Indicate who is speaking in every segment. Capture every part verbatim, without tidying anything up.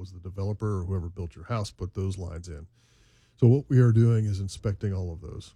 Speaker 1: was the developer or whoever built your house put those lines in. So what we are doing is inspecting all of those.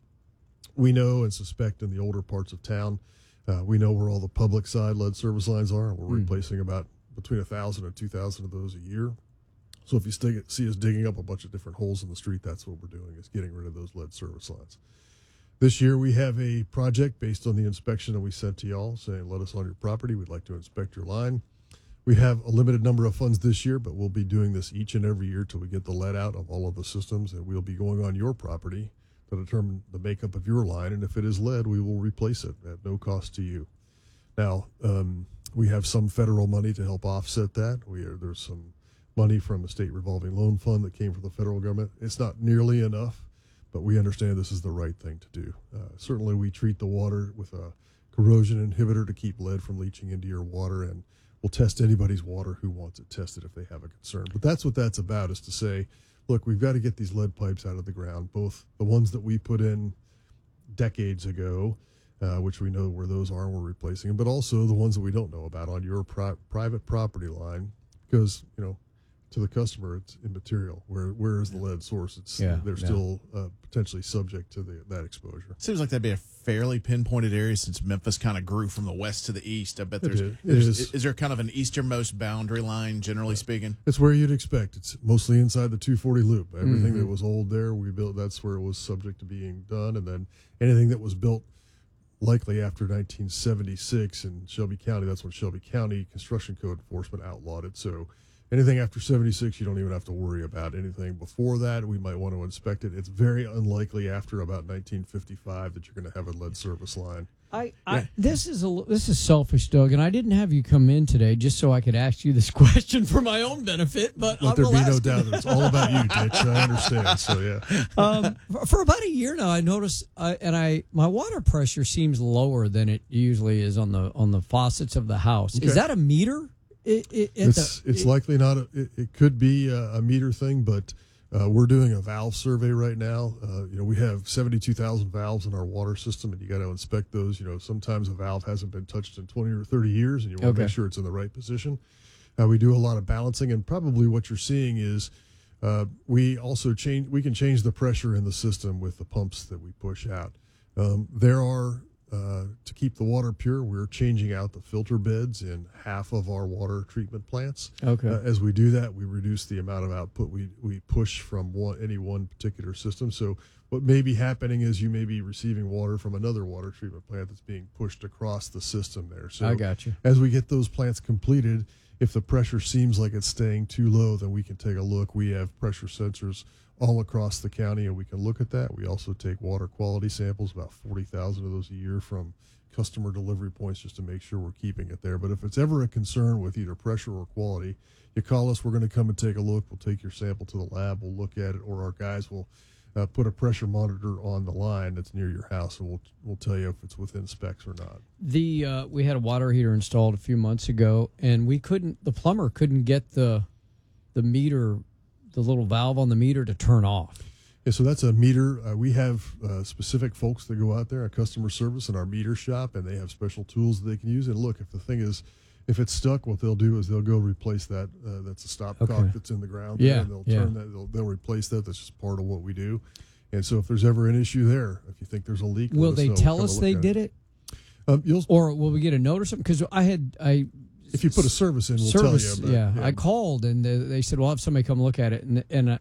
Speaker 1: We know and suspect in the older parts of town, uh, we know where all the public side lead service lines are. We're mm. replacing about between one thousand and two thousand of those a year. So if you stick, see us digging up a bunch of different holes in the street, that's what we're doing, is getting rid of those lead service lines. This year we have a project based on the inspection that we sent to y'all saying, let us on your property. We'd like to inspect your line. We have a limited number of funds this year, but we'll be doing this each and every year till we get the lead out of all of the systems, and we'll be going on your property to determine the makeup of your line. And if it is lead, we will replace it at no cost to you. Now, um, we have some federal money to help offset that. We are, there's some money from the state revolving loan fund that came from the federal government. It's not nearly enough, but we understand this is the right thing to do. Uh, certainly we treat the water with a corrosion inhibitor to keep lead from leaching into your water, and we'll test anybody's water who wants it tested if they have a concern. But that's what that's about, is to say, look, we've got to get these lead pipes out of the ground, both the ones that we put in decades ago, uh, which we know where those are and we're replacing them, but also the ones that we don't know about on your pri- private property line, because, you know, to the customer, it's immaterial. Where where is the lead source? It's
Speaker 2: yeah,
Speaker 1: they're
Speaker 2: yeah.
Speaker 1: still uh, potentially subject to the, that exposure.
Speaker 3: Seems like that'd be a fairly pinpointed area since Memphis kind of grew from the west to the east. I bet there's,
Speaker 1: it is.
Speaker 3: there's
Speaker 1: It is.
Speaker 3: is there kind of an easternmost boundary line, generally speaking?
Speaker 1: It's where you'd expect. It's mostly inside the two forty loop. Everything
Speaker 2: Mm-hmm.
Speaker 1: that was old there, we built. That's where it was subject to being done, and then anything that was built likely after nineteen seventy-six in Shelby County. That's when Shelby County Construction Code Enforcement outlawed it. So anything after seventy-six, you don't even have to worry about. Anything before that, we might want to inspect it. It's very unlikely after about nineteen fifty-five that you're going to have a lead service line.
Speaker 2: I, I this is a this is selfish, Doug, and I didn't have you come in today just so I could ask you this question for my own benefit. But
Speaker 1: Let
Speaker 2: I
Speaker 1: there
Speaker 2: will
Speaker 1: be no
Speaker 2: ask
Speaker 1: doubt that it's all about you, Ditch. I understand. So yeah,
Speaker 2: um, for, for about a year now, I noticed, uh, and I my water pressure seems lower than it usually is on the on the faucets of the house.
Speaker 1: Okay.
Speaker 2: Is that a meter? It, it,
Speaker 1: it's
Speaker 2: the,
Speaker 1: it's
Speaker 2: it,
Speaker 1: likely not. A, it, it could be a, a meter thing, but uh, we're doing a valve survey right now. Uh, you know, we have seventy-two thousand valves in our water system, and you got to inspect those. You know, sometimes a valve hasn't been touched in twenty or thirty years, and you want to
Speaker 2: Okay.
Speaker 1: make sure it's in the right position. Uh, we do a lot of balancing, and probably what you're seeing is uh, we also change. We can change the pressure in the system with the pumps that we push out. Um, there are. Uh, to keep the water pure, we're changing out the filter beds in half of our water treatment plants.
Speaker 2: Okay.
Speaker 1: Uh, as we do that, we reduce the amount of output we, we push from one, any one particular system. So what may be happening is you may be receiving water from another water treatment plant that's being pushed across the system there. So
Speaker 2: I got you.
Speaker 1: as we get those plants completed, if the pressure seems like it's staying too low, then we can take a look. We have pressure sensors all across the county, and we can look at that. We also take water quality samples, about forty thousand of those a year from customer delivery points, just to make sure we're keeping it there. But if it's ever a concern with either pressure or quality, you call us. We're going to come and take a look. We'll take your sample to the lab. We'll look at it, or our guys will uh, put a pressure monitor on the line that's near your house, and we'll we'll tell you if it's within specs or not.
Speaker 2: The uh, we had a water heater installed a few months ago, and we couldn't. The plumber couldn't get the the meter. the little valve on the meter to turn off.
Speaker 1: Yeah, so that's a meter. Uh, we have uh, specific folks that go out there, our customer service in our meter shop, and they have special tools that they can use. And look, if the thing is, if it's stuck, what they'll do is they'll go replace that. Uh, that's a stopcock
Speaker 2: Okay.
Speaker 1: that's in the ground.
Speaker 2: Yeah,
Speaker 1: there, and they'll
Speaker 2: yeah.
Speaker 1: turn that. They'll, they'll replace that. That's just part of what we do. And so if there's ever an issue there, if you think there's a leak,
Speaker 2: Will
Speaker 1: let us
Speaker 2: they
Speaker 1: know.
Speaker 2: tell
Speaker 1: Come
Speaker 2: us
Speaker 1: and
Speaker 2: they
Speaker 1: look
Speaker 2: did
Speaker 1: at
Speaker 2: it,
Speaker 1: Um, you'll,
Speaker 2: or will we get a note or something? Because I had I.
Speaker 1: if you put a service in, we'll
Speaker 2: service,
Speaker 1: tell you. But,
Speaker 2: yeah, I called and they, they said, "Well, have somebody come look at it." And and uh,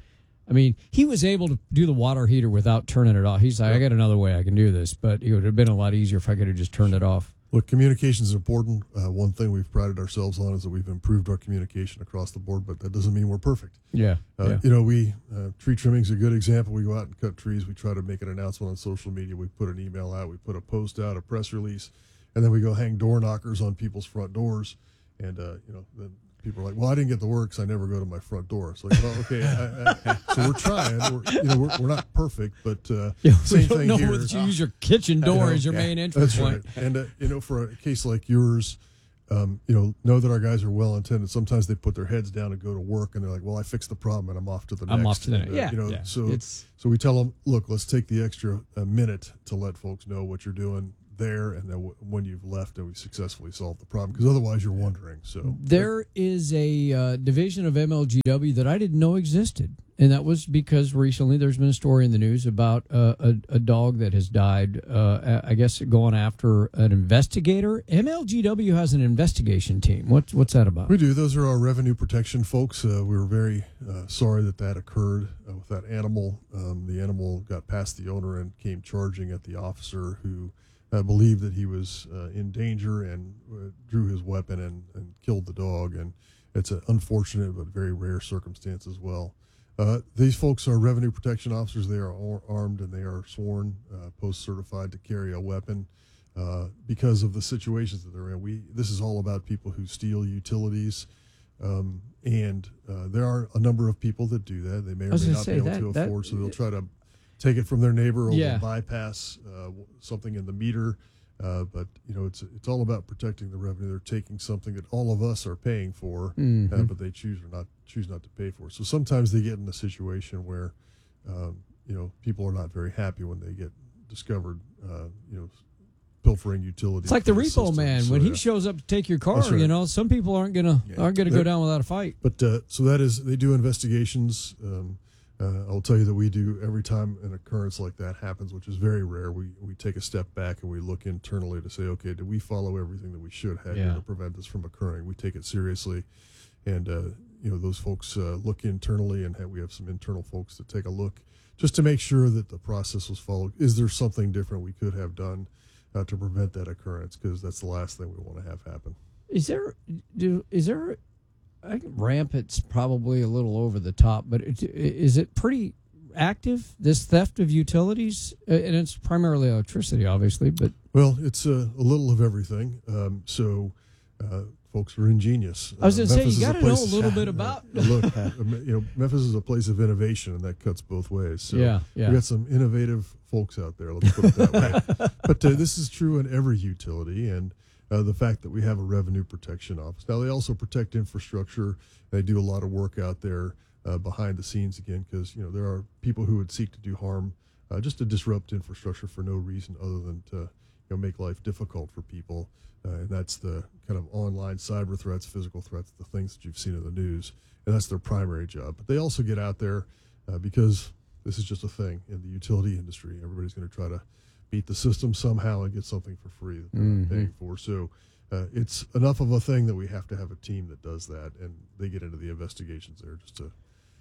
Speaker 2: I mean, he was able to do the water heater without turning it off. He's like, "I got another way I can do this," but it would have been a lot easier if I could have just turned it off.
Speaker 1: Look, communication is important. Uh, one thing we've prided ourselves on is that we've improved our communication across the board, but that doesn't mean we're perfect.
Speaker 2: Yeah,
Speaker 1: Uh,
Speaker 2: yeah.
Speaker 1: You know, we uh, tree trimming is a good example. We go out and cut trees. We try to make an announcement on social media. We put an email out. We put a post out, a press release, and then we go hang door knockers on people's front doors. And uh, you know, then people are like, "Well, I didn't get the work because I never go to my front door." It's like, well, okay. I, I, so we're trying. We're, you know, we're, we're not perfect, but uh,
Speaker 2: Yeah,
Speaker 1: same
Speaker 2: we don't
Speaker 1: thing
Speaker 2: know
Speaker 1: here.
Speaker 2: whether you use your kitchen door
Speaker 1: know,
Speaker 2: as your
Speaker 3: yeah,
Speaker 2: main entrance
Speaker 1: That's
Speaker 2: point.
Speaker 1: right. And uh, you know, for a case like yours, um, you know, know that our guys are well intended. Sometimes they put their heads down and go to work, and they're like, "Well, I fixed the problem, and I'm off to the next."
Speaker 2: I'm off to the
Speaker 1: And,
Speaker 2: next.
Speaker 1: uh,
Speaker 2: Yeah,
Speaker 1: you know,
Speaker 2: yeah.
Speaker 1: so
Speaker 2: It's-
Speaker 1: so we tell them, "Look, let's take the extra uh, minute to let folks know what you're doing. there and then w- when you've left and we successfully solved the problem, because otherwise you're wondering. So
Speaker 2: there is a uh, division of M L G W that I didn't know existed, and that was because recently there's been a story in the news about uh, a, a dog that has died, uh, I guess going after an investigator. M L G W has an investigation team. What, what's that about?
Speaker 1: we do. Those are our revenue protection folks. Uh, we were very uh, sorry that that occurred uh, with that animal. Um, the animal got past the owner and came charging at the officer who uh, believed that he was uh, in danger and uh, drew his weapon and, and killed the dog. And it's an unfortunate but very rare circumstance as well. Uh, these folks are revenue protection officers. They are ar- armed and they are sworn, uh, post-certified to carry a weapon uh, because of the situations that they're in. We this is all about people who steal utilities, um, and uh, there are a number of people that do that. They may or
Speaker 2: was
Speaker 1: may
Speaker 2: gonna
Speaker 1: not
Speaker 2: say
Speaker 1: be able
Speaker 2: that-
Speaker 1: to
Speaker 2: that-
Speaker 1: afford, so they'll try to take it from their neighbor or
Speaker 2: Yeah.
Speaker 1: they'll bypass uh, something in the meter. Uh, but you know, it's it's all about protecting the revenue. They're taking something that all of us are paying for,
Speaker 2: Mhm.
Speaker 1: uh, but they choose or not choose not to pay for. So sometimes they get in a situation where, um, you know, people are not very happy when they get discovered, uh, you know, pilfering utilities.
Speaker 2: It's like the
Speaker 1: from
Speaker 2: repo
Speaker 1: system.
Speaker 2: man
Speaker 1: So,
Speaker 2: when
Speaker 1: yeah.
Speaker 2: he shows up to take your car.
Speaker 1: That's right.
Speaker 2: You know, some people aren't gonna aren't gonna go
Speaker 1: They're-
Speaker 2: down without a fight.
Speaker 1: But uh, so that is, they do investigations. Um, uh, I'll tell you that we do every time an occurrence like that happens, which is very rare. We we take a step back and we look internally to say, okay, did we follow everything that we should have
Speaker 2: Yeah.
Speaker 1: to prevent this from occurring? We take it seriously, and uh, you know, those folks uh, look internally, and have, we have some internal folks that take a look just to make sure that the process was followed. Is there something different we could have done uh, to prevent that occurrence? Because that's the last thing we want to have happen.
Speaker 2: Is there do is there I think rampant's probably a little over the top, but it, is it pretty active, this theft of utilities? Uh, And it's primarily electricity, obviously, but
Speaker 1: Well, it's a, a little of everything. Um, so uh, folks are ingenious.
Speaker 2: I was
Speaker 1: Uh,
Speaker 2: going to say,
Speaker 1: Memphis
Speaker 2: you
Speaker 1: is
Speaker 2: got to know a
Speaker 1: place-
Speaker 2: little bit about.
Speaker 1: Uh, look, uh, you know, Memphis is a place of innovation, and that cuts both ways. So
Speaker 2: Yeah, yeah.
Speaker 1: we got some innovative folks out there. Let's put it that way. But uh, this is true in every utility, and uh, the fact that we have a revenue protection office. Now, they also protect infrastructure. They do a lot of work out there uh, behind the scenes again, because you know there are people who would seek to do harm, uh, just to disrupt infrastructure for no reason other than to you know make life difficult for people. Uh, and that's the kind of online cyber threats, physical threats, the things that you've seen in the news, and that's their primary job. But they also get out there uh, because this is just a thing in the utility industry. Everybody's going to try to beat the system somehow and get something for free that they're not paying for. So uh, it's enough of a thing that we have to have a team that does that, and they get into the investigations there just to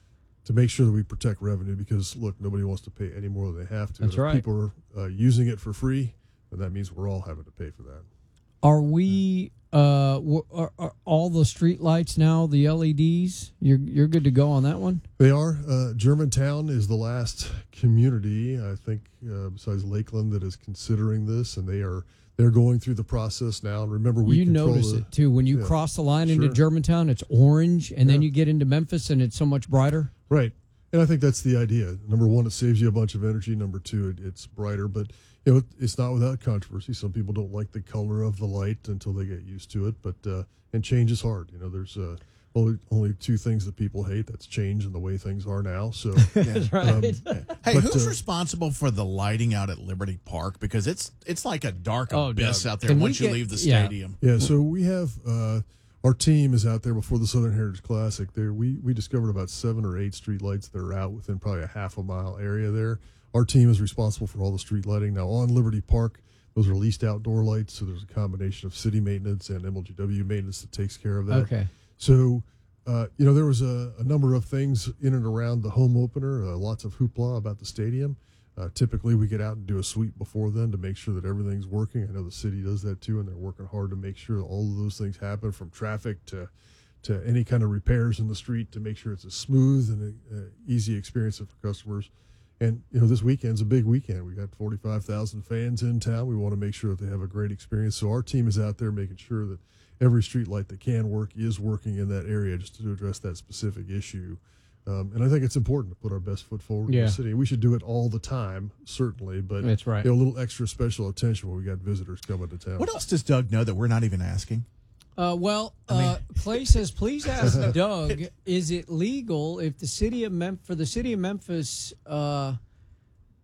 Speaker 1: to make sure that we protect revenue, because look, nobody wants to pay any more than they have to.
Speaker 2: That's
Speaker 1: And if
Speaker 2: right.
Speaker 1: people are uh, using it for free, then that means we're all having to pay for that.
Speaker 2: Are we? Uh, w- are, are all the street lights now the L E Ds? You're you're good to go on that one.
Speaker 1: They are. Uh, Germantown is the last community, I think, uh, besides Lakeland, that is considering this, and they are they're going through the process now. And remember, we
Speaker 2: you
Speaker 1: control
Speaker 2: notice
Speaker 1: the,
Speaker 2: it too when you
Speaker 1: yeah.
Speaker 2: cross the line into
Speaker 1: Sure.
Speaker 2: Germantown. It's orange, and then
Speaker 1: Yeah.
Speaker 2: you get into Memphis, and it's so much brighter.
Speaker 1: Right. And I think that's the idea. Number one, it saves you a bunch of energy. Number two, it, it's brighter. But you know, it, it's not without controversy. Some people don't like the color of the light until they get used to it. But uh, and change is hard. You know, there's uh, only only two things that people hate. That's change and the way things are now. So
Speaker 2: That's right.
Speaker 1: um,
Speaker 3: Hey,
Speaker 1: But,
Speaker 3: who's
Speaker 1: uh,
Speaker 3: responsible for the lighting out at Liberty Park? Because it's it's like a dark
Speaker 2: Oh,
Speaker 3: abyss
Speaker 2: Doug,
Speaker 3: out there
Speaker 2: can we
Speaker 3: once you
Speaker 2: get-
Speaker 3: leave the
Speaker 2: yeah.
Speaker 3: stadium.
Speaker 1: yeah, so we have uh, our team is out there before the Southern Heritage Classic. There, we we discovered about seven or eight street lights that are out within probably a half a mile area there. Our team is responsible for all the street lighting. Now on Liberty Park, those are leased outdoor lights, so there's a combination of city maintenance and M L G W maintenance that takes care of that.
Speaker 2: Okay.
Speaker 1: So, uh, you know, there was a, a number of things in and around the home opener, uh, lots of hoopla about the stadium. Uh, typically, we get out and do a sweep before then to make sure that everything's working. I know the city does that too, and they're working hard to make sure that all of those things happen, from traffic to to any kind of repairs in the street, to make sure it's a smooth and a, a easy experience for customers. And, you know, this weekend's a big weekend. We got forty-five thousand fans in town. We want to make sure that they have a great experience. So our team is out there making sure that every street light that can work is working in that area, just to address that specific issue. Um, and I think it's important to put our best foot forward in
Speaker 2: Yeah.
Speaker 1: the city. We should do it all the time, certainly, but
Speaker 2: That's right.
Speaker 1: you know, a little extra special attention when we got visitors coming to town.
Speaker 3: What else does Doug know that we're not even asking?
Speaker 2: Uh, well, uh, Clay says, please ask Doug, is it legal if the city of Mem- for the city of Memphis uh,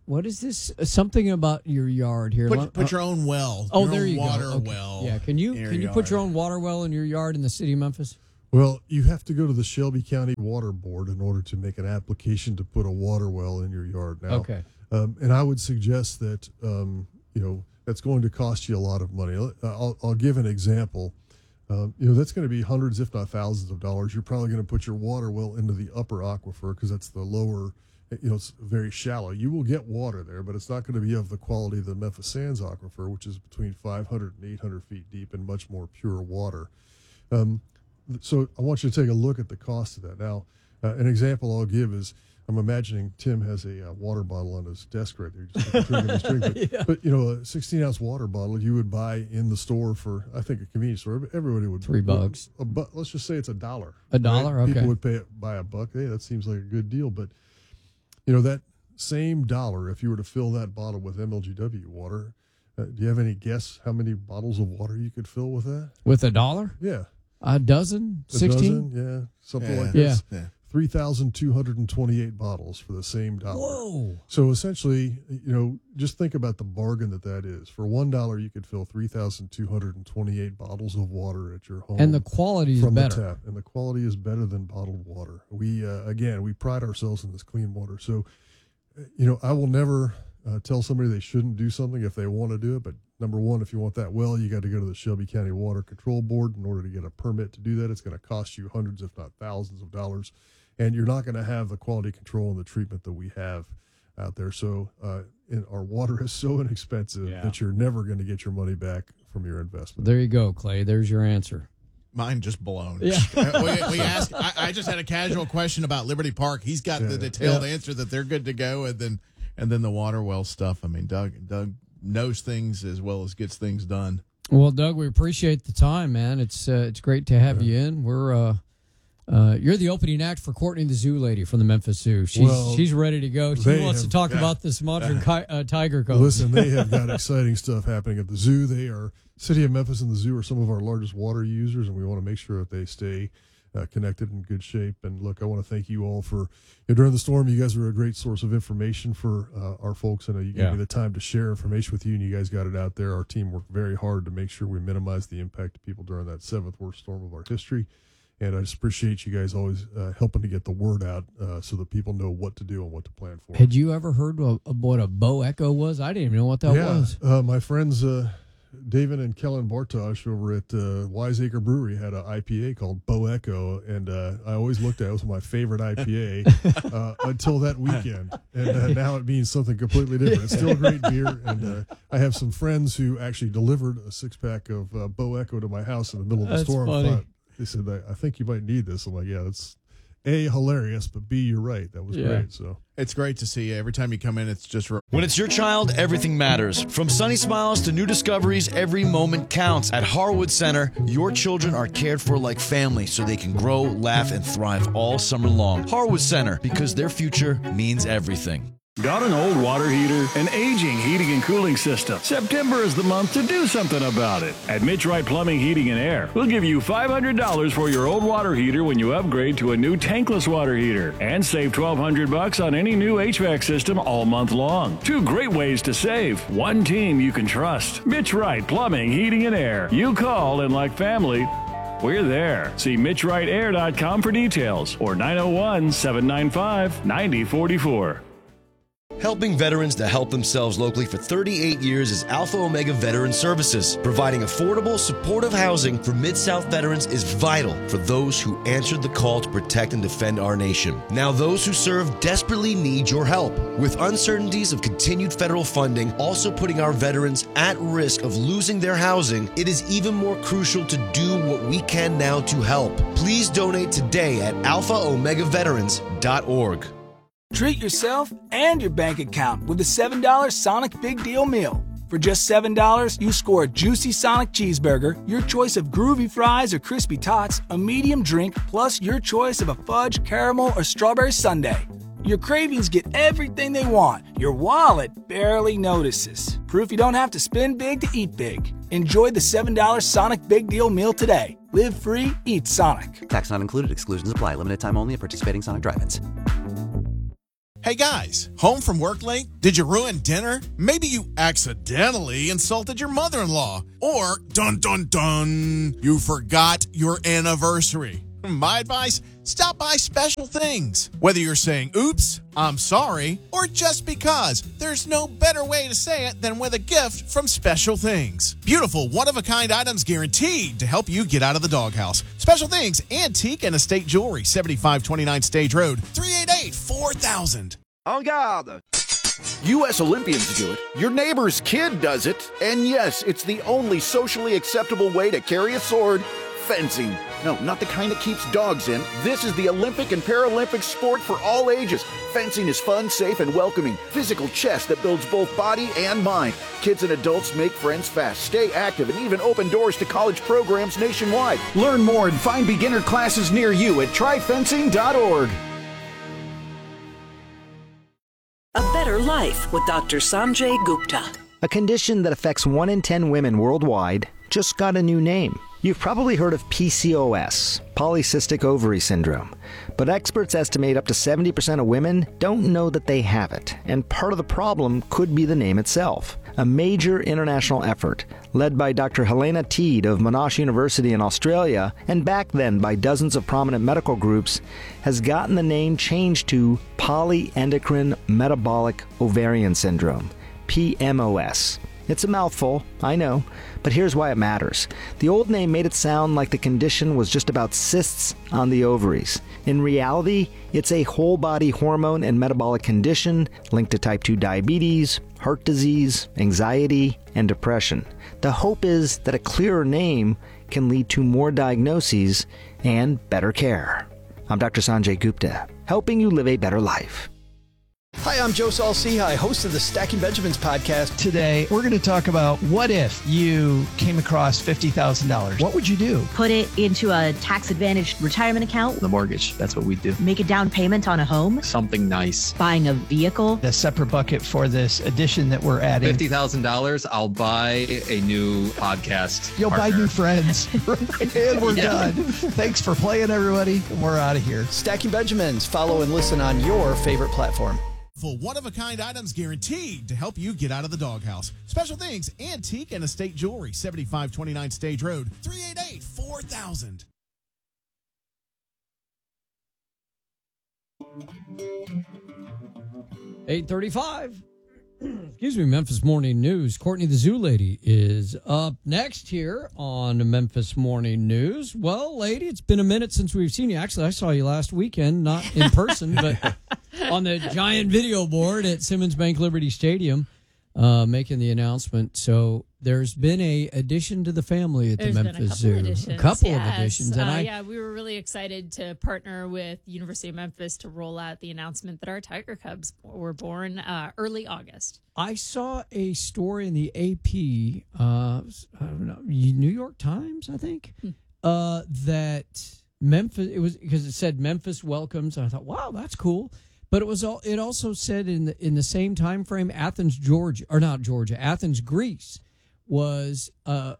Speaker 2: what is this? Something about your yard here.
Speaker 3: Put, put your own well.
Speaker 2: Oh,
Speaker 3: your
Speaker 2: there
Speaker 3: own
Speaker 2: you
Speaker 3: water
Speaker 2: go. Okay.
Speaker 3: well.
Speaker 2: Yeah, can you can you put your own water well in your yard in the city of Memphis?
Speaker 1: Well, you have to go to the Shelby County Water Board in order to make an application to put a water well in your yard. Now,
Speaker 2: Okay.
Speaker 1: Um, and I would suggest that, um, you know, that's going to cost you a lot of money. I'll, I'll give an example. Um, you know, that's going to be hundreds, if not thousands of dollars. You're probably going to put your water well into the upper aquifer because that's the lower, you know, it's very shallow. You will get water there, but it's not going to be of the quality of the Memphis Sands aquifer, which is between five hundred and eight hundred feet deep and much more pure water. Um, so I want you to take a look at the cost of that. Now, uh, an example I'll give is, I'm imagining Tim has a uh, water bottle on his desk right there. Just drinking his drink. But,
Speaker 2: Yeah.
Speaker 1: but, you know, a sixteen ounce water bottle you would buy in the store for, I think, a convenience store. Everybody would.
Speaker 2: Three bucks.
Speaker 1: A bu- let's just say it's a dollar.
Speaker 2: A dollar? Okay.
Speaker 1: People would pay it by a buck. Hey, that seems like a good deal. But, you know, that same dollar, if you were to fill that bottle with M L G W water, uh, do you have any guess how many bottles of water you could fill with that?
Speaker 2: With a dollar?
Speaker 1: Yeah.
Speaker 2: A dozen?
Speaker 1: A
Speaker 2: Sixteen?
Speaker 1: dozen? Yeah. Something
Speaker 3: Yeah.
Speaker 1: like this.
Speaker 2: Yeah.
Speaker 3: Yeah.
Speaker 1: three thousand two hundred twenty-eight bottles for the same dollar.
Speaker 2: Whoa.
Speaker 1: So essentially, you know, just think about the bargain that that is. For one dollar, you could fill three thousand two hundred twenty-eight bottles of water at your home.
Speaker 2: And the quality is
Speaker 1: from
Speaker 2: better.
Speaker 1: the tap. And the quality is better than bottled water. We, uh, again, we pride ourselves in this clean water. So, uh, you know, I will never uh, tell somebody they shouldn't do something if they want to do it. But number one, if you want that well, you got to go to the Shelby County Water Control Board in order to get a permit to do that. It's going to cost you hundreds, if not thousands of dollars. And you're not going to have the quality control and the treatment that we have out there. So uh, in, our water is so inexpensive
Speaker 2: Yeah.
Speaker 1: that you're never going to get your money back from your investment.
Speaker 2: There you go, Clay. There's your answer.
Speaker 3: Mine just blown.
Speaker 2: Yeah.
Speaker 3: we, we asked. I, I just had a casual question about Liberty Park. He's got
Speaker 1: Yeah.
Speaker 3: the detailed
Speaker 1: Yeah.
Speaker 3: answer that they're good to go, and then and then the water well stuff. I mean, Doug Doug knows things as well as gets things done.
Speaker 2: Well, Doug, we appreciate the time, man. It's uh, it's great to have you in. We're uh, uh, you're the opening act for Courtney the Zoo Lady from the Memphis Zoo. She's
Speaker 1: Well,
Speaker 2: she's ready to go. She
Speaker 1: they
Speaker 2: wants
Speaker 1: have-
Speaker 2: to talk
Speaker 3: yeah.
Speaker 2: about this Montreal ki- uh, Tiger Code.
Speaker 1: Listen, they have got exciting stuff happening at the zoo. They are, City of Memphis and the zoo are some of our largest water users, and we want to make sure that they stay uh, connected and in good shape. And look, I want to thank you all for, you know, during the storm, you guys were a great source of information for uh, our folks. I know you gave
Speaker 2: Yeah.
Speaker 1: me the time to share information with you, and you guys got it out there. Our team worked very hard to make sure we minimize the impact of people during that seventh worst storm of our history. And I just appreciate you guys always uh, helping to get the word out uh, so that people know what to do and what to plan for.
Speaker 2: Had you ever heard of, of what a Bo Echo was? I didn't even know what that
Speaker 1: yeah,
Speaker 2: was.
Speaker 1: Uh, my friends uh, David and Kellen Bartosh over at uh, Wiseacre Brewery had an I P A called Bo Echo, and uh, I always looked at it. It was my favorite I P A uh, until that weekend, and uh, now it means something completely different. It's still a great beer, and uh, I have some friends who actually delivered a six-pack of uh, Bo Echo to my house in the middle of the
Speaker 2: That's
Speaker 1: storm.
Speaker 2: funny.
Speaker 1: Thought, they said, I think you might need this. I'm like, yeah, that's A, hilarious, but B, you're right. That was
Speaker 2: Yeah.
Speaker 1: great. So
Speaker 3: It's great to see you. Every time you come in, it's just. Re-
Speaker 4: When it's your child, everything matters. From sunny smiles to new discoveries, every moment counts. At Harwood Center, your children are cared for like family so they can grow, laugh, and thrive all summer long. Harwood Center, because their future means everything.
Speaker 5: Got an old water heater? An aging heating and cooling system? September is the month to do something about it. At Mitch Wright Plumbing, Heating and Air, we'll give you five hundred dollars for your old water heater when you upgrade to a new tankless water heater. And save twelve hundred bucks on any new H V A C system all month long. Two great ways to save. One team you can trust. Mitch Wright Plumbing, Heating and Air. You call and like family, we're there. See Mitch Wright Air dot com for details or nine oh one, seven nine five, nine oh four four.
Speaker 4: Helping veterans to help themselves locally for thirty-eight years is Alpha Omega Veteran Services. Providing affordable, supportive housing for Mid-South veterans is vital for those who answered the call to protect and defend our nation. Now those who serve desperately need your help. With uncertainties of continued federal funding also putting our veterans at risk of losing their housing, it is even more crucial to do what we can now to help. Please donate today at alpha omega veterans dot org.
Speaker 6: Treat yourself and your bank account with the seven dollar Sonic Big Deal Meal. For just seven dollars, you score a juicy Sonic cheeseburger, your choice of groovy fries or crispy tots, a medium drink, plus your choice of a fudge, caramel, or strawberry sundae. Your cravings get everything they want. Your wallet barely notices. Proof you don't have to spend big to eat big. Enjoy the seven dollar Sonic Big Deal Meal today. Live free, eat Sonic.
Speaker 7: Tax not included. Exclusions apply. Limited time only at participating Sonic drive-ins.
Speaker 3: Hey guys, home from work late? Did you ruin dinner? Maybe you accidentally insulted your mother-in-law. Or, dun dun dun, you forgot your anniversary. My advice, stop by Special Things. Whether you're saying, oops, I'm sorry, or just because, there's no better way to say it than with a gift from Special Things. Beautiful, one-of-a-kind items guaranteed to help you get out of the doghouse. Special Things, antique and estate jewelry, seventy-five twenty-nine Stage Road, three eight eight, four thousand.
Speaker 7: En garde! U S Olympians do it, your neighbor's kid does it, and yes, it's the only socially acceptable way to carry a sword. Fencing. No, not the kind that keeps dogs in. This is the Olympic and Paralympic sport for all ages. Fencing is fun, safe, and welcoming. Physical chess that builds both body and mind. Kids and adults make friends fast, stay active, and even open doors to college programs nationwide. Learn more and find beginner classes near you at try fencing dot org.
Speaker 8: A Better Life with Doctor Sanjay Gupta.
Speaker 9: A condition that affects one in ten women worldwide just got a new name. You've probably heard of P C O S, polycystic ovary syndrome, but experts estimate up to seventy percent of women don't know that they have it, and part of the problem could be the name itself. A major international effort, led by Doctor Helena Teed of Monash University in Australia, and back then by dozens of prominent medical groups, has gotten the name changed to polyendocrine metabolic ovarian syndrome, P M O S. It's a mouthful, I know, but here's why it matters. The old name made it sound like the condition was just about cysts on the ovaries. In reality, it's a whole-body hormone and metabolic condition linked to type two diabetes, heart disease, anxiety, and depression. The hope is that a clearer name can lead to more diagnoses and better care. I'm Doctor Sanjay Gupta, helping you live a better life.
Speaker 10: Hi, I'm Joe Saul-Sehy, host of the Stacking Benjamins podcast. Today, we're going to talk about what if you came across fifty thousand dollars. What would you do?
Speaker 11: Put it into a tax-advantaged retirement account.
Speaker 12: The mortgage, that's what we do.
Speaker 11: Make a down payment on a home.
Speaker 12: Something nice.
Speaker 11: Buying a vehicle.
Speaker 10: A separate bucket for this addition that we're adding.
Speaker 12: fifty thousand dollars, I'll buy a new podcast
Speaker 10: You'll
Speaker 12: partner.
Speaker 10: buy new friends. And we're
Speaker 12: Yeah.
Speaker 10: done. Thanks for playing, everybody. We're out of here. Stacking Benjamins. Follow and listen on your favorite platform.
Speaker 3: Full one-of-a-kind items guaranteed to help you get out of the doghouse. Special Things, antique and estate jewelry, seventy-five twenty-nine Stage Road, three eight eight, four thousand.
Speaker 2: eight thirty-five. Excuse me, Memphis Morning News. Courtney the Zoo Lady is up next here on Memphis Morning News. Well, lady, it's been a minute since we've seen you. Actually, I saw you last weekend, not in person, but on the giant video board at Simmons Bank Liberty Stadium, uh, making the announcement. So there's been a addition to the family at
Speaker 13: There's
Speaker 2: the
Speaker 13: been
Speaker 2: Memphis
Speaker 13: a couple
Speaker 2: Zoo.
Speaker 13: Additions.
Speaker 2: A couple
Speaker 13: yes.
Speaker 2: of additions. And
Speaker 13: uh,
Speaker 2: I,
Speaker 13: yeah, we were really excited to partner with University of Memphis to roll out the announcement that our Tiger Cubs were born uh, early August.
Speaker 2: I saw a story in the A P, uh, I don't know, New York Times, I think, hmm. uh, that Memphis, it was because it said Memphis welcomes. And I thought, wow, that's cool. But it was all, it also said in the, in the same time frame, Athens, Georgia, or not Georgia, Athens, Greece was uh,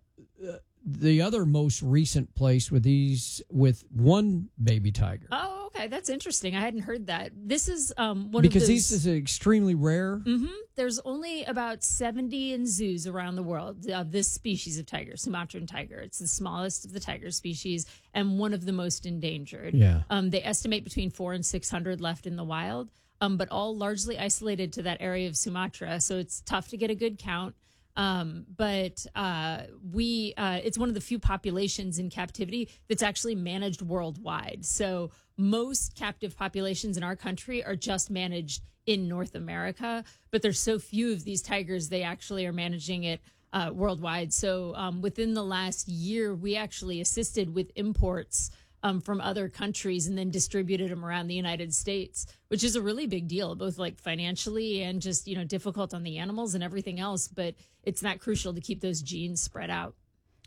Speaker 2: the other most recent place with these, with one baby tiger.
Speaker 13: Oh, okay. That's interesting. I hadn't heard that. This is um, one
Speaker 2: because
Speaker 13: of those...
Speaker 2: these is extremely rare.
Speaker 13: Mm-hmm. There's only about seventy in zoos around the world of this species of tiger, Sumatran tiger. It's the smallest of the tiger species and one of the most endangered.
Speaker 2: Yeah.
Speaker 13: Um, they estimate between four and six hundred left in the wild, um, but all largely isolated to that area of Sumatra. So it's tough to get a good count. Um, but uh, we uh, it's one of the few populations in captivity that's actually managed worldwide. So most captive populations in our country are just managed in North America, but there's so few of these tigers, they actually are managing it uh, worldwide. So um, within the last year, we actually assisted with imports Um, from other countries and then distributed them around the United States, which is a really big deal, both like financially and just, you know, difficult on the animals and everything else. But it's not crucial to keep those genes spread out.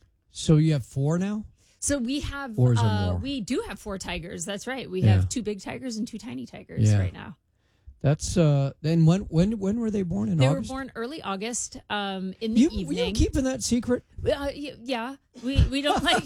Speaker 2: So you have four now?
Speaker 13: So we have,
Speaker 2: Or is there
Speaker 13: uh,
Speaker 2: more?
Speaker 13: we do have four tigers. That's right. We
Speaker 2: Yeah.
Speaker 13: have two big tigers and two tiny tigers
Speaker 2: Yeah.
Speaker 13: right now.
Speaker 2: That's uh. Then when when when were they born? In
Speaker 13: They
Speaker 2: August?
Speaker 13: were born early August um, in the
Speaker 2: You,
Speaker 13: evening.
Speaker 2: were you keeping that secret?
Speaker 13: Uh, y- yeah. We we don't like,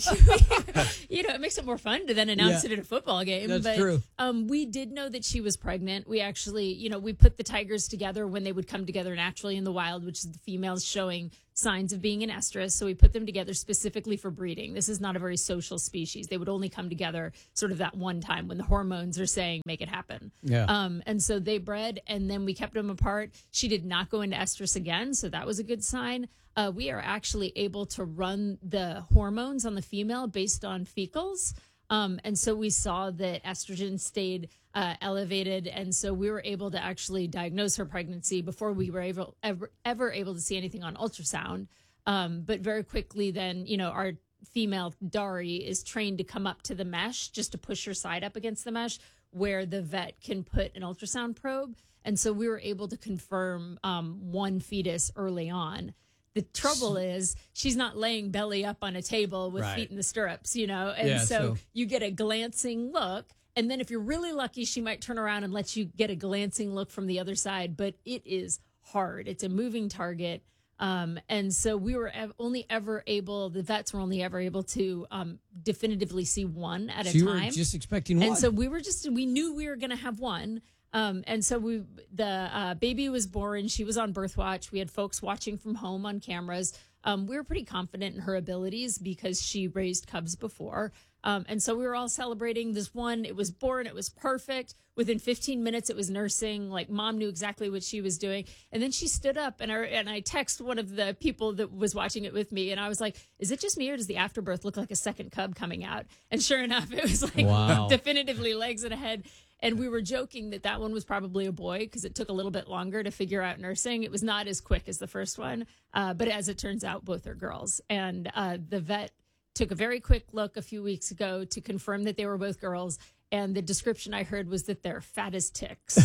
Speaker 13: you know, it makes it more fun to then announce
Speaker 2: Yeah.
Speaker 13: it at a football game.
Speaker 2: That's
Speaker 13: but,
Speaker 2: true.
Speaker 13: Um, we did know that she was pregnant. We actually, you know, we put the tigers together when they would come together naturally in the wild, which is the females showing signs of being an estrus. So we put them together specifically for breeding. This is not a very social species. They would only come together sort of that one time when the hormones are saying, make it happen.
Speaker 2: Yeah.
Speaker 13: Um, and so they bred, and then we kept them apart. She did not go into estrus again, so that was a good sign. Uh, we are actually able to run the hormones on the female based on fecals. Um, and so we saw that estrogen stayed uh, elevated. And so we were able to actually diagnose her pregnancy before we were able, ever, ever able to see anything on ultrasound. Um, but very quickly then, you know, our female Dari is trained to come up to the mesh just to push her side up against the mesh where the vet can put an ultrasound probe. And so we were able to confirm um, one fetus early on. The trouble is she's not laying belly up on a table with
Speaker 2: Right.
Speaker 13: feet in the stirrups, you know? And
Speaker 2: Yeah,
Speaker 13: so,
Speaker 2: so-
Speaker 13: you get a glancing look. And then if you're really lucky, she might turn around and let you get a glancing look from the other side. But it is hard. It's a moving target. Um, and so we were ev- only ever able, the vets were only ever able to um, definitively see one at
Speaker 2: So
Speaker 13: a
Speaker 2: you were
Speaker 13: time.
Speaker 2: just expecting one.
Speaker 13: And so we were just, we knew we were going to have one. Um, and so we, the uh, baby was born. She was on birth watch. We had folks watching from home on cameras. Um, we were pretty confident in her abilities because she raised cubs before. Um, and so we were all celebrating this one. It was born. It was perfect. Within fifteen minutes, it was nursing. Like mom knew exactly what she was doing. And then she stood up and I, and I texted one of the people that was watching it with me. And I was like, is it just me or does the afterbirth look like a second cub coming out? And sure enough, it was like
Speaker 2: Wow.
Speaker 13: definitively legs and a head. And we were joking that that one was probably a boy because it took a little bit longer to figure out nursing. It was not as quick as the first one. Uh, but as it turns out, both are girls. And uh, the vet took a very quick look a few weeks ago to confirm that they were both girls. And the description I heard was that they're fat as ticks.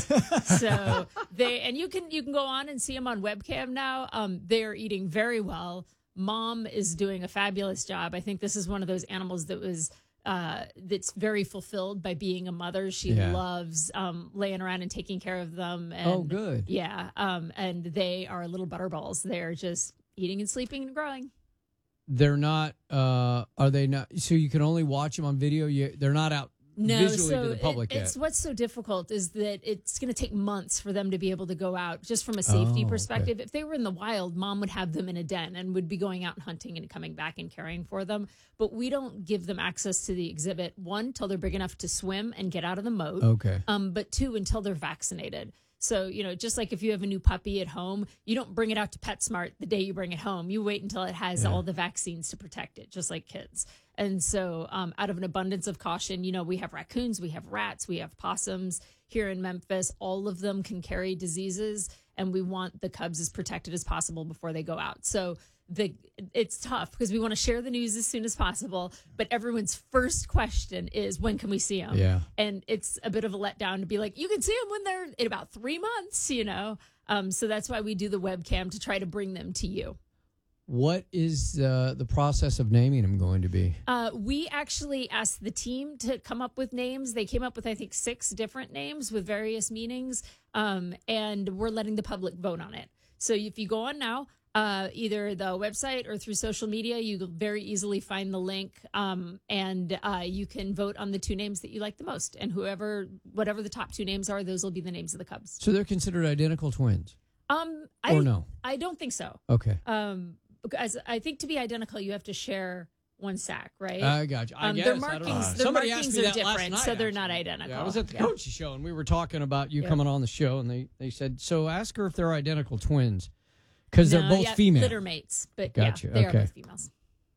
Speaker 13: So they, and you can, you can go on and see them on webcam now. Um, they're eating very well. Mom is doing a fabulous job. I think this is one of those animals that was, Uh, that's very fulfilled by being a mother. She
Speaker 2: Yeah.
Speaker 13: loves um, laying around and taking care of them. And,
Speaker 2: Oh, good.
Speaker 13: Yeah. Um, and they are little butterballs. They're just eating and sleeping and growing.
Speaker 2: They're not, uh, are they not? So you can only watch them on video? You, they're not out
Speaker 13: No,
Speaker 2: visually
Speaker 13: so
Speaker 2: to the public
Speaker 13: it, it's
Speaker 2: yet.
Speaker 13: what's so difficult is that it's going to take months for them to be able to go out just from a safety
Speaker 2: Oh, okay.
Speaker 13: perspective. If they were in the wild, mom would have them in a den and would be going out and hunting and coming back and caring for them. But we don't give them access to the exhibit, one, till they're big enough to swim and get out of the moat.
Speaker 2: Okay.
Speaker 13: Um, but two, until they're vaccinated. So, you know, just like if you have a new puppy at home, you don't bring it out to PetSmart the day you bring it home. You wait until it has
Speaker 2: Yeah.
Speaker 13: all the vaccines to protect it, just like kids. And so um, out of an abundance of caution, you know, we have raccoons, we have rats, we have possums here in Memphis. All of them can carry diseases, and we want the cubs as protected as possible before they go out. So the it's tough because we want to share the news as soon as possible, but everyone's first question is, when can we see them?
Speaker 2: Yeah.
Speaker 13: And it's a bit of a letdown to be like, you can see them when they're in about three months, you know? Um, so that's why we do the webcam to try to bring them to you.
Speaker 2: What is uh, the process of naming them going to be?
Speaker 13: Uh, we actually asked the team to come up with names. They came up with, I think, six different names with various meanings, um, and we're letting the public vote on it. So if you go on now, uh, either the website or through social media, you will very easily find the link, um, and uh, you can vote on the two names that you like the most. And whoever, whatever the top two names are, those will be the names of the cubs.
Speaker 2: So they're considered identical twins?
Speaker 13: Um, I,
Speaker 2: Or no?
Speaker 13: I don't think so.
Speaker 2: Okay.
Speaker 13: Um, because I think to be identical, you have to share one sack, right?
Speaker 2: I got you. I
Speaker 13: um,
Speaker 2: guess.
Speaker 13: Their
Speaker 2: I don't
Speaker 13: markings,
Speaker 2: know.
Speaker 13: their
Speaker 2: Somebody
Speaker 13: markings
Speaker 2: asked me
Speaker 13: are
Speaker 2: that last
Speaker 13: different,
Speaker 2: night,
Speaker 13: so they're
Speaker 2: actually.
Speaker 13: not identical.
Speaker 2: Yeah, I was at the
Speaker 13: Yeah.
Speaker 2: coach's show, and we were talking about you
Speaker 13: Yeah.
Speaker 2: coming on the show, and they, they said, so ask her if they're identical twins, because they're
Speaker 13: No,
Speaker 2: both
Speaker 13: yeah,
Speaker 2: female.
Speaker 13: litter mates, but
Speaker 2: Gotcha,
Speaker 13: yeah, they
Speaker 2: okay.
Speaker 13: are both females.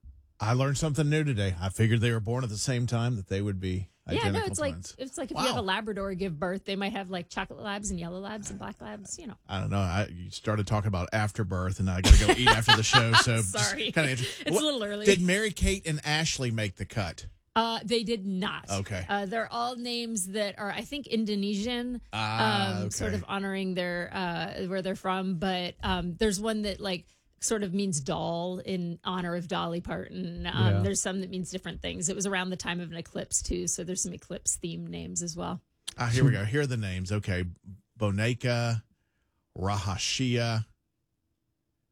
Speaker 3: I learned something new today. I figured they were born at the same time, that they would be
Speaker 13: Yeah,
Speaker 3: identical
Speaker 13: no, it's
Speaker 3: twins.
Speaker 13: like it's like if
Speaker 3: Wow.
Speaker 13: you have a Labrador give birth, they might have like chocolate labs and yellow labs and black labs. You know,
Speaker 3: I don't know. I you started talking about afterbirth, and I got to go eat after the show. So
Speaker 13: Sorry.
Speaker 3: kind of
Speaker 13: It's a little early.
Speaker 3: Did Mary Kate and Ashley make the cut?
Speaker 13: uh, they did not.
Speaker 3: Okay.
Speaker 13: uh, they're all names that are, I think, Indonesian,
Speaker 3: Ah,
Speaker 13: um,
Speaker 3: okay.
Speaker 13: sort of honoring their uh, where they're from. But um, there's one that like sort of means doll in honor of Dolly Parton. Um,
Speaker 2: Yeah.
Speaker 13: There's some that means different things. It was around the time of an eclipse too, so there's some eclipse themed names as well.
Speaker 3: Ah, here we go. Here are the names. Okay, Boneka, Rahashia,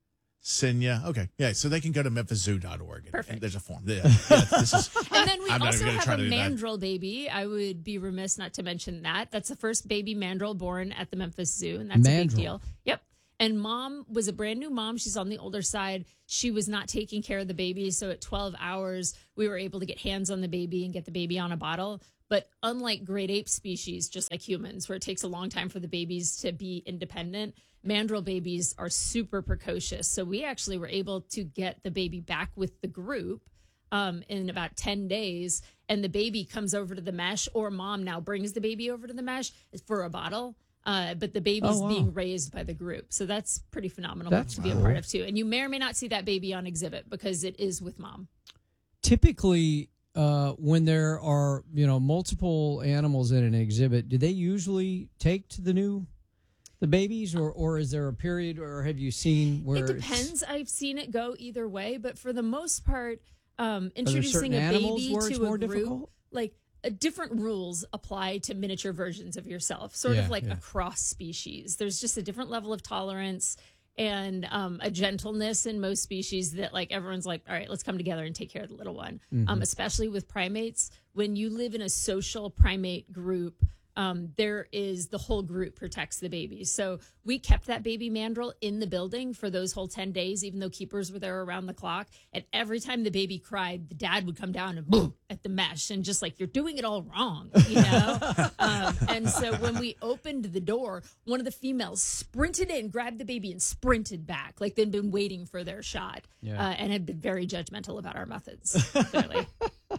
Speaker 3: Senya. Okay. Yeah. So they can go to memphis zoo dot org.
Speaker 13: Perfect.
Speaker 3: There's a form. Yeah. yeah this is,
Speaker 13: and then we
Speaker 3: I'm not
Speaker 13: also
Speaker 3: even gonna try
Speaker 13: have
Speaker 3: to
Speaker 13: a
Speaker 3: do that.
Speaker 13: mandrill baby. I would be remiss not to mention that. That's the first baby mandrill born at the Memphis Zoo, and that's
Speaker 2: Mandrill.
Speaker 13: a big deal. Yep. And mom was a brand new mom. She's on the older side. She was not taking care of the baby. So at twelve hours, we were able to get hands on the baby and get the baby on a bottle. But unlike great ape species, just like humans, where it takes a long time for the babies to be independent, mandrill babies are super precocious. So we actually were able to get the baby back with the group um, in about ten days. And the baby comes over to the mesh, or mom now brings the baby over to the mesh for a bottle. Uh, but the baby's
Speaker 2: Oh, wow.
Speaker 13: being raised by the group. So that's pretty phenomenal
Speaker 2: That's
Speaker 13: to be
Speaker 2: cool.
Speaker 13: a part of, too. And you may or may not see that baby on exhibit because it is with mom.
Speaker 2: Typically, uh, when there are, you know, multiple animals in an exhibit, do they usually take to the new the babies, or, or is there a period, or have you seen where
Speaker 13: It
Speaker 2: it's-
Speaker 13: depends. I've seen it go either way. But for the most part, um,
Speaker 2: there certain
Speaker 13: introducing a
Speaker 2: animals
Speaker 13: baby
Speaker 2: where it's
Speaker 13: to a
Speaker 2: more
Speaker 13: group,
Speaker 2: difficult?
Speaker 13: like uh, different rules apply to miniature versions of yourself, sort
Speaker 2: Yeah,
Speaker 13: of like
Speaker 2: yeah.
Speaker 13: across species. There's just a different level of tolerance and um, a gentleness in most species that like everyone's like, all right, let's come together and take care of the little one.
Speaker 2: Mm-hmm.
Speaker 13: Um, especially with primates, when you live in a social primate group, um, there is the whole group protects the baby. So we kept that baby mandrill in the building for those whole ten days, even though keepers were there around the clock. And every time the baby cried, the dad would come down and boom at the mesh and just like, you're doing it all wrong, you know? um, and so when we opened the door, one of the females sprinted in, grabbed the baby and sprinted back. Like they'd been waiting for their shot
Speaker 2: Yeah.
Speaker 13: uh, and had been very judgmental about our methods, clearly.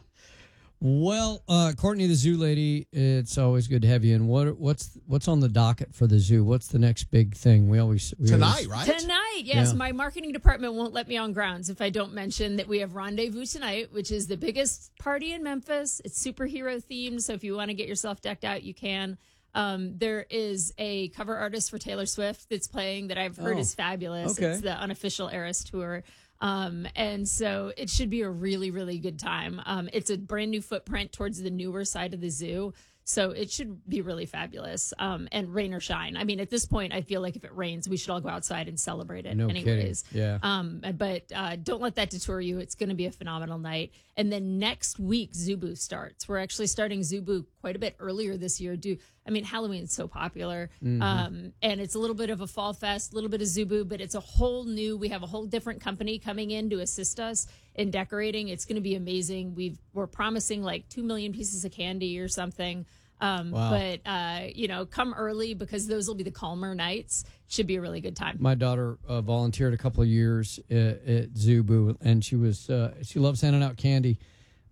Speaker 2: Well, uh, Courtney, the zoo lady, it's always good to have you in. What what's what's on the docket for the zoo? What's the next big thing? We always we
Speaker 3: Tonight,
Speaker 2: always,
Speaker 3: right?
Speaker 13: Tonight, yes.
Speaker 2: Yeah.
Speaker 13: My marketing department won't let me on grounds if I don't mention that we have Rendezvous tonight, which is the biggest party in Memphis. It's superhero themed, so if you want to get yourself decked out, you can. Um, there is a cover artist for Taylor Swift that's playing that I've heard
Speaker 2: Oh,
Speaker 13: is fabulous.
Speaker 2: okay.
Speaker 13: It's the unofficial Eras tour. Um, and so it should be a really, really good time. Um, it's a brand new footprint towards the newer side of the zoo. So it should be really fabulous. Um, and rain or shine. I mean, at this point, I feel like if it rains, we should all go outside and celebrate it
Speaker 2: No
Speaker 13: anyways.
Speaker 2: kidding. Yeah.
Speaker 13: Um, but uh, don't let that deter you. It's going to be a phenomenal night. And then next week, Zubu starts. We're actually starting Zubu quite a bit earlier this year. Do I mean, Halloween's so popular.
Speaker 2: Mhm.
Speaker 13: Um, and it's a little bit of a fall fest, a little bit of Zubu, but it's a whole new, we have a whole different company coming in to assist us in decorating. It's going to be amazing. We've, we're promising like two million pieces of candy or something. Um,
Speaker 2: Wow.
Speaker 13: But, uh, you know, come early because those will be the calmer nights. Should be a really good time.
Speaker 2: My daughter uh, volunteered a couple of years at, at Zubu, and she was uh, she loves handing out candy.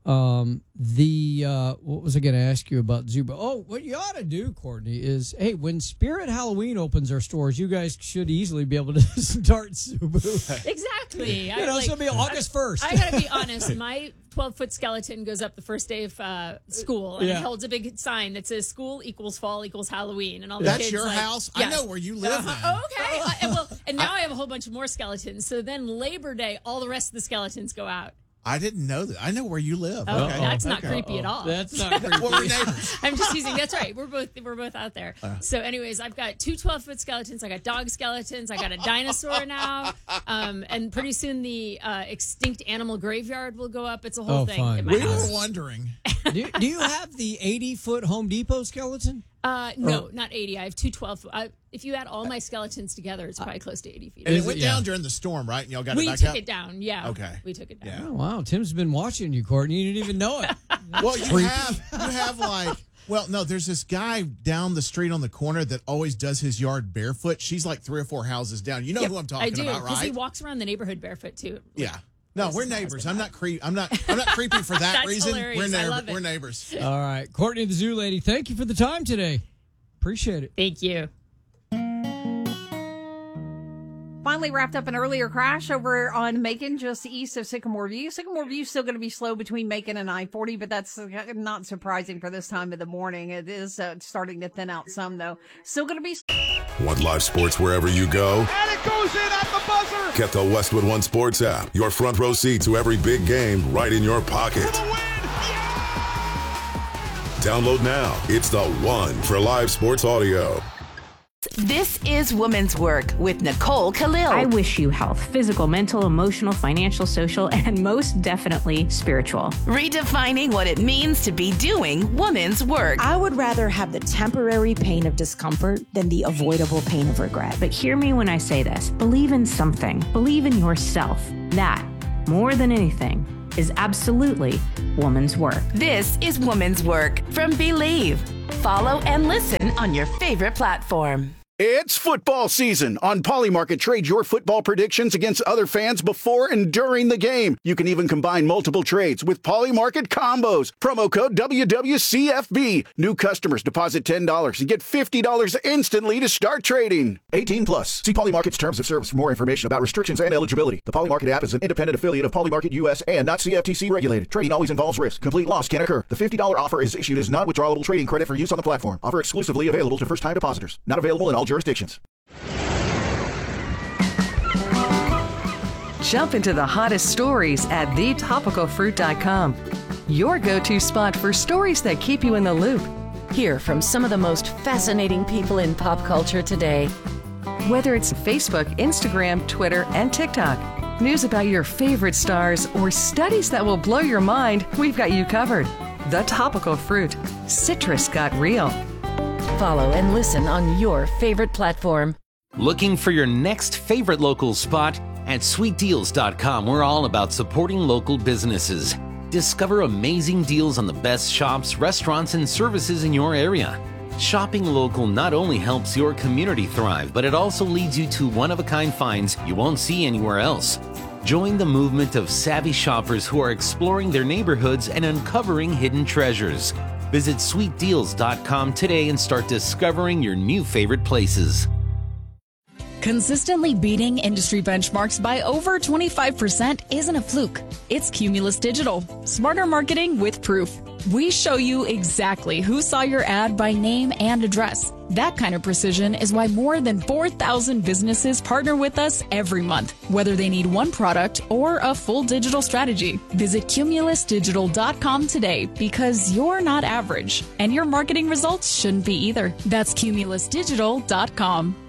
Speaker 2: Um, the uh, what was I going to ask you about Zubu? Oh, what you ought to do, Courtney, is hey, when Spirit Halloween opens our stores, you guys should easily be able to start Zubu.
Speaker 13: Exactly.
Speaker 2: You know, so it'll be August first.
Speaker 13: I, I got to be honest. My twelve-foot skeleton goes up the first day of uh, school, and
Speaker 3: Yeah.
Speaker 13: it holds a big sign that says "School equals fall equals Halloween," and all the
Speaker 3: That's
Speaker 13: kids
Speaker 3: your
Speaker 13: like,
Speaker 3: house? I
Speaker 13: Yes.
Speaker 3: know where you live
Speaker 13: Uh,
Speaker 3: then.
Speaker 13: okay. Uh, and well, and now I have a whole bunch of more skeletons. So then Labor Day, all the rest of the skeletons go out.
Speaker 3: I didn't know that. I know where you live.
Speaker 13: Oh,
Speaker 3: okay.
Speaker 13: that's not creepy at all.
Speaker 2: That's not creepy.
Speaker 3: Well, we're neighbors.
Speaker 13: I'm just using. That's right. We're both we're both out there.
Speaker 3: Uh.
Speaker 13: So, anyways, I've got two twelve-foot skeletons. I got dog skeletons. I got a dinosaur now. Um, and pretty soon the uh, extinct animal graveyard will go up. It's a whole
Speaker 2: Oh,
Speaker 13: thing.
Speaker 2: fun.
Speaker 13: In my
Speaker 3: We
Speaker 13: house.
Speaker 3: were wondering.
Speaker 2: do, do you have the eighty-foot Home Depot skeleton?
Speaker 13: Uh, no, not eighty. I have two twelve. Uh, if you add all my skeletons together, it's probably close to eighty feet.
Speaker 3: And it
Speaker 2: Is
Speaker 3: went
Speaker 2: it? Yeah.
Speaker 3: down during the storm, right? And y'all got
Speaker 13: we
Speaker 3: it back
Speaker 13: took
Speaker 3: up?
Speaker 13: it down. Yeah.
Speaker 3: Okay.
Speaker 13: We took it down.
Speaker 2: Oh, wow, Tim's been watching you, Courtney. You didn't even know it.
Speaker 3: Well, you
Speaker 2: Creepy.
Speaker 3: have you have like well, no, there's this guy down the street on the corner that always does his yard barefoot. She's like three or four houses down. You know
Speaker 13: Yep,
Speaker 3: who I'm
Speaker 13: I
Speaker 3: talking
Speaker 13: do,
Speaker 3: about,
Speaker 13: because he
Speaker 3: right?
Speaker 13: walks around the neighborhood barefoot too.
Speaker 3: Yeah. No, we're neighbors. I'm not creep. I'm not. I'm not creepy for that
Speaker 13: That's
Speaker 3: reason.
Speaker 13: hilarious.
Speaker 3: We're
Speaker 13: I
Speaker 3: neighbor-
Speaker 13: love it.
Speaker 3: We're neighbors.
Speaker 2: All right, Courtney, the zoo lady. Thank you for the time today. Appreciate it.
Speaker 13: Thank you.
Speaker 14: Finally wrapped up an earlier crash over on Macon, just east of Sycamore View. Sycamore View is still going to be slow between Macon and I forty, but that's not surprising for this time of the morning. It is uh, starting to thin out some, though. Still going to be...
Speaker 15: Want live sports wherever you go?
Speaker 16: And it goes in at the buzzer.
Speaker 15: Get the Westwood One Sports app. Your front row seat to every big game right in your pocket. Download now. It's the one for live sports audio.
Speaker 17: This is Woman's Work with Nicole Khalil.
Speaker 18: I wish you health, physical, mental, emotional, financial, social, and most definitely spiritual.
Speaker 17: Redefining what it means to be doing woman's work.
Speaker 19: I would rather have the temporary pain of discomfort than the avoidable pain of regret.
Speaker 18: But hear me when I say this. Believe in something. Believe in yourself. That, more than anything, is absolutely woman's work.
Speaker 17: This is Woman's Work from Believe. Follow and listen on your favorite platform.
Speaker 7: It's football season. On Polymarket, trade your football predictions against other fans before and during the game. You can even combine multiple trades with Polymarket combos. Promo code W W C F B. New customers deposit ten dollars and get fifty dollars instantly to start trading. eighteen plus. See Polymarket's terms of service for more information about restrictions and eligibility. The Polymarket app is an independent affiliate of Polymarket U S and not C F T C regulated. Trading always involves risk. Complete loss can occur. The fifty dollars offer is issued as non-withdrawable trading credit for use on the platform. Offer exclusively available to first-time depositors. Not available in all jurisdictions.
Speaker 20: Jump into the hottest stories at the topical fruit dot com. Your go-to spot for stories that keep you in the loop.
Speaker 8: Hear from some of the most fascinating people in pop culture today.
Speaker 20: Whether it's Facebook, Instagram, Twitter, and TikTok, news about your favorite stars, or studies that will blow your mind, we've got you covered. The Topical Fruit. Citrus got real.
Speaker 8: Follow and listen on your favorite platform.
Speaker 21: Looking for your next favorite local spot? At sweet deals dot com, we're all about supporting local businesses. Discover amazing deals on the best shops, restaurants, and services in your area. Shopping local not only helps your community thrive, but it also leads you to one-of-a-kind finds you won't see anywhere else. Join the movement of savvy shoppers who are exploring their neighborhoods and uncovering hidden treasures. Visit sweet deals dot com today and start discovering your new favorite places.
Speaker 22: Consistently beating industry benchmarks by over twenty-five percent isn't a fluke. It's Cumulus Digital. Smarter marketing with proof. We show you exactly who saw your ad by name and address. That kind of precision is why more than four thousand businesses partner with us every month, whether they need one product or a full digital strategy. Visit cumulus digital dot com today because you're not average, and your marketing results shouldn't be either. That's cumulus digital dot com.